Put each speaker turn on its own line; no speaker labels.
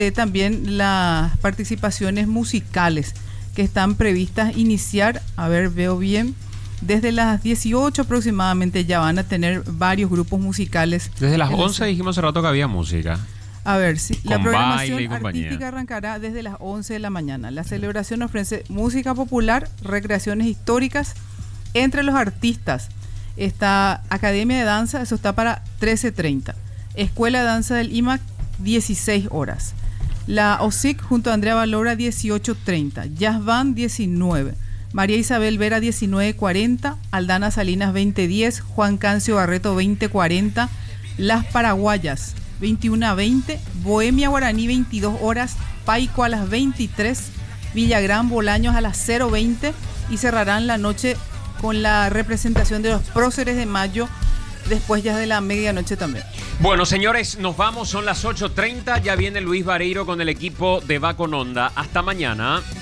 también las participaciones musicales que están previstas iniciar, a ver, veo bien, desde las 18 aproximadamente ya van a tener varios grupos musicales.
Desde las 11 dijimos hace rato que había música.
A ver, sí, la
Con
programación
baile y compañía.
artística arrancará desde las 11 de la mañana. La celebración ofrece música popular, recreaciones históricas. Entre los artistas está Academia de Danza, eso está para 13:30. Escuela de Danza del IMAC, 16 horas. La OSIC junto a Andrea Valora, 18:30. Jazz Band, 19. María Isabel Vera, 19:40. Aldana Salinas, 20:10. Juan Cancio Barreto, 20:40. Las Paraguayas, 21:20. Bohemia Guaraní, 22 horas. Paico a las 23. Villagrán Bolaños a las 0:20. Y cerrarán la noche con la representación de los próceres de mayo, después ya de la medianoche también.
Bueno, señores, nos vamos, son las 8:30. Ya viene Luis Vareiro con el equipo de Va con Onda. Hasta mañana.